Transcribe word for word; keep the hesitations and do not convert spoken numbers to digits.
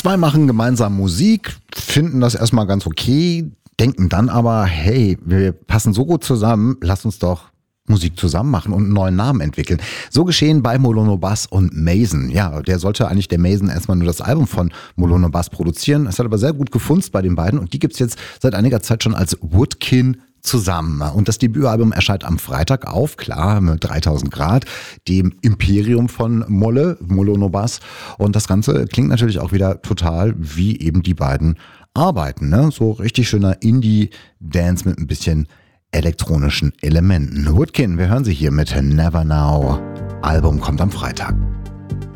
zwei machen gemeinsam Musik, finden das erstmal ganz okay, denken dann aber, hey, wir passen so gut zusammen, lass uns doch Musik zusammen machen und einen neuen Namen entwickeln. So geschehen bei Molono Bass und Mason. Ja, der sollte eigentlich, der Mason, erstmal nur das Album von Molono Bass produzieren. Es hat aber sehr gut gefunzt bei den beiden und die gibt's jetzt seit einiger Zeit schon als Woodkin zusammen. Und das Debütalbum erscheint am Freitag auf, klar, mit dreitausend Grad, dem Imperium von Molle, Molono Bass. Und das Ganze klingt natürlich auch wieder total wie eben die beiden arbeiten. Ne? So richtig schöner Indie-Dance mit ein bisschen elektronischen Elementen. Woodkin, wir hören sie hier mit Never Now. Album kommt am Freitag.